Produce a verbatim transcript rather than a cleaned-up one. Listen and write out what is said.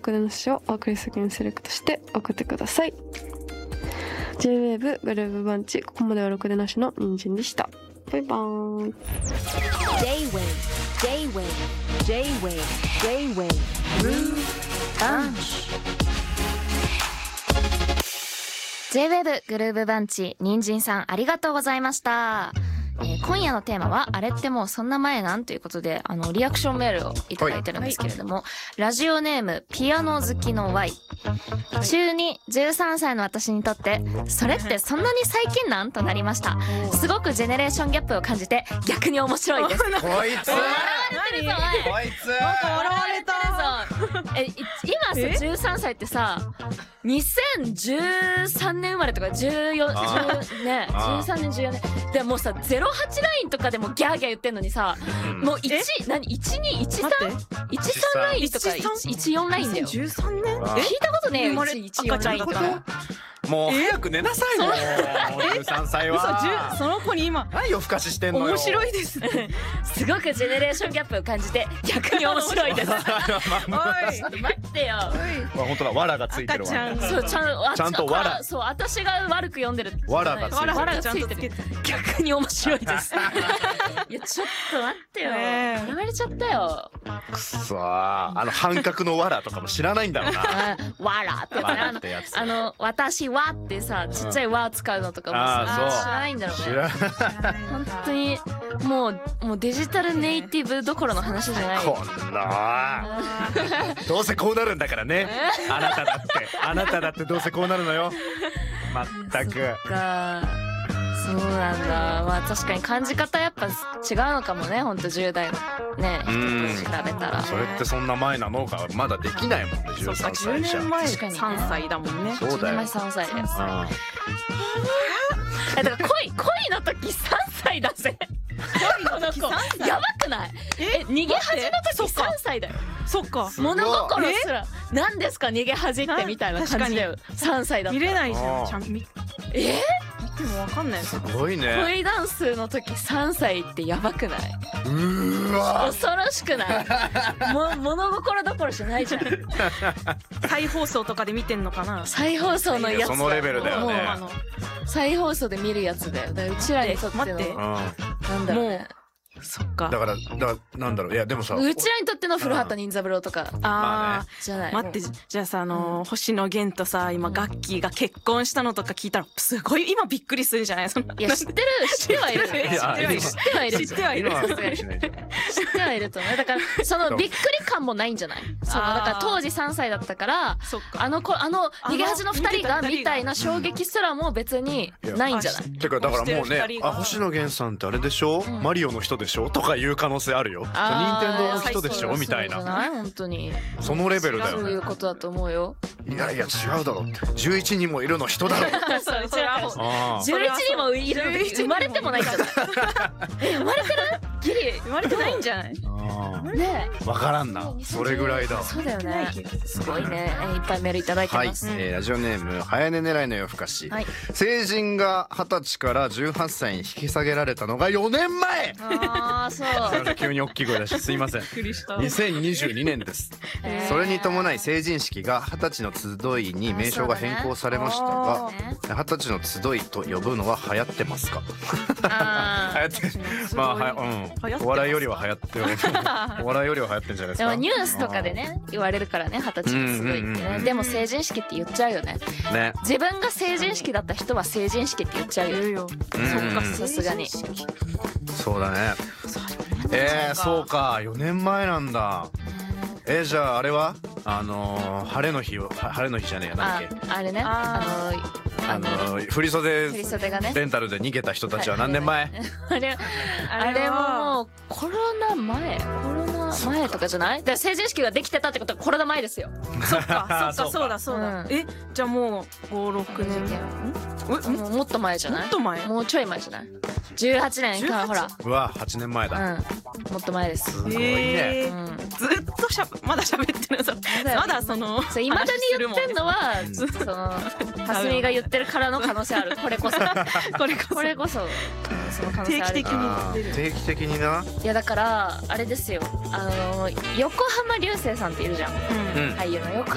くでなしを送り先にセレクトして送ってください。 ジェイウェーブ グルーブバンチ、ここまではろくでなしの人参でした。バイバーイ。 J-Wave J-Wave J-Wave J-Wave Groove Bunch J-ウェーブ グルーブバンチ、人参さんありがとうございました。えー、今夜のテーマはあれってもうそんな前なんということで、あのリアクションメールをいただいてるんですけれども、はい、ラジオネームピアノ好きの Y、はい、中にじゅうさんさいの私にとってそれってそんなに最近なんとなりました。すごくジェネレーションギャップを感じて逆に面白いです。こいつ笑われてるぞ、 こいつなんか笑われてるぞ。え今さじゅうさんさいってさにせんじゅうさんねん生まれとかじゅうよん、ね、じゅうさんねんじゅうよねんでもうさゼロはちラインとかでもギャーギャー言ってんのにさ、うん、もういち何いちにいちさん いちさんラインとかいちよんラインだよ。 じゅうさんねん聞いたことねえよ。いちよんラインとか。 もう早く寝なさいもうじゅうさんさいは。 その子に今何夜更かししてんのよ。 面白いですすごくジェネレーションギャップを感じて逆に面白いです。おいちょっと待ってよ。 本当だ、わらがついてるわ。 そうちゃんちゃんとわら。 そう私が悪く読んでる。 わらがついてる。 わらがついてる。逆に面白いです。いやちょっと待ってよ。笑われちゃったよ。 くそー、あの半角のわらとかも知らないんだろうな。 わらってやつ。あの私はってさちっちゃいわ使うのとかもさ知らないんだろうね。知らない。本当にもうもうデジタルネイティブどころの話じゃない。 こんなどうせこうなるんだからね。あなただってあなただってどうせこうなるのよ。まったく。 そっかそうなんだ。まあ確かに感じ方やっぱ違うのかもね。ほんとじゅう代のね人と比べたら。 それってそんな前なのかまだできないもんね。じゅうさんさいじゃ。 じゅうねんまえさんさいだもんね。 そうだよ。 さんさいです。だから恋恋の時さんさいだぜ。恋の時さんさいやばくない？え逃げ恥の時さんさいだよ。 そっか。 物心すら何ですか逃げ恥ってみたいな感じだよ。さんさいだった。 見れないじゃん。ちゃんえ？ でもわかんない。 すごいね。 恋ダンスの時さんさいってやばくない？ うーわ恐ろしくない？も物心どころじゃないじゃん。 再放送とかで見てんのかな。 再放送のやつだ。 そのレベルだよね。 再放送で見るやつだよ。だからうちらにとってのなんだろうね。 そっか。 だからだなんだろう。いやでもさ、 うちらにとっての古畑任三郎とかああじゃない。 待ってじゃあさあの星野源とさ今ガッキーが結婚したのとか聞いたらすごい今びっくりするじゃない。そんないや知ってる知ってはいる知ってはいる知ってはいる知ってはいると思う。だからそのびっくり感もないんじゃない。そのだから当時さんさいだったからあの子あの逃げ恥のふたりがみたいな衝撃すらも別にないんじゃない。 てかだからもうね、あ星野源さんってあれでしょ、マリオの人でしょとかいう可能性あるよ。任天堂の人でしょみたいな。 本当にそのレベルだよね。 そういうことだと思うよ。 いやいや違うだろって。じゅういちにんもいるの人だろ。 そううちらじゅういちにんもいる。生まれてもないんじゃない。え生まれてる？ギリ生まれてないんじゃない？ ねえ。わからんな。それぐらいだ。 そうだよね。すごいね。いっぱいメールいただいてます。 はい。ラジオネーム早寝狙いの夜更かし。成人がはたちからじゅうはっさいに引き下げられたのがよねんまえ。 ああそう。 急に大きい声出してすいません。にせんにじゅうにねんです。それに伴い成人式がはたちの集いに名称が変更されましたが、はたちの集いと呼ぶのは流行ってますか？流行ってまあはうんお笑いよりは流行ってる。お笑いよりは流行ってるんじゃないですか。 でもニュースとかでね言われるからね、はたちの集いってね。でも成人式って言っちゃうよね。 ね。 自分が成人式だった人は成人式って言っちゃうよ。そっかさすがに。 そうだね。えー、そうかよねんまえなんだ。えー、じゃああれはあのー、晴れの日を晴れの日じゃねえやなんだっけ。 あれねあのーあの振り袖振り袖がねレンタルで逃げた人たちは何年前？ あれあれももうコロナ前コロナ前とかじゃない？だから成人式ができてたってことはコロナ前ですよ。 そっかそっかそうだそうだ。えじゃあもうごろくねんもうもっと前じゃない？ もっと前？ もうちょい前じゃない？じゅうはちねんかほら。 うわはちねんまえだ。 うんもっと前です。 すごいね。 ずっとしゃまだ喋ってる。まだそのいまだに言ってんのはその蓮見が言ってるからの可能性ある。これこそこれこそこれこそその可能性ある。 定期的に定期的にな。 いやだからあれですよ、あの横浜流星さんっているじゃん、俳優の横